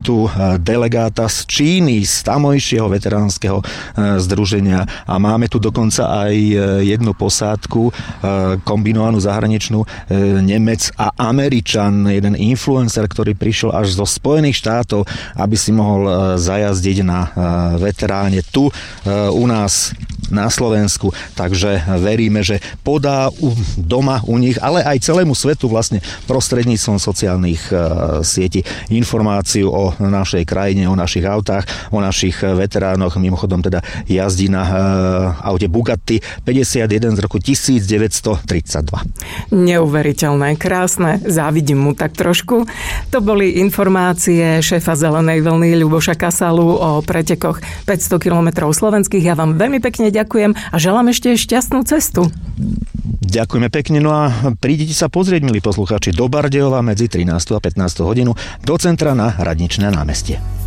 tu delegáta z Číny, z tamojšieho veteránskeho združenia a máme tu dokonca aj jednu posádku kombinovanú zahraničnú, Nemec a Američan, jeden influencer, ktorý prišiel až zo Spojených štátov, aby si mohol zajazdiť na veteráne tu u nás na Slovensku. Takže veríme, že podá doma u nich, ale aj celému svetu vlastne prostredníctvom sociálnych sietí informáciu o našej krajine, o našich autách, o našich veteránoch. Mimochodom teda jazdí na aute Bugatti 51 z roku 1932. Neuveriteľné, krásne, závidím mu tak trošku. To boli informácie šéfa Zelenej vlny Ľuboša Kasalu o pretekoch 500 km slovenských. Ja vám veľmi pekne ďakujem a želám ešte šťastnú cestu. Ďakujeme pekne, no a prídite sa pozrieť, milí poslucháči, do Bardejova medzi 13. a 15. hodinu do centra na Radničné námestie.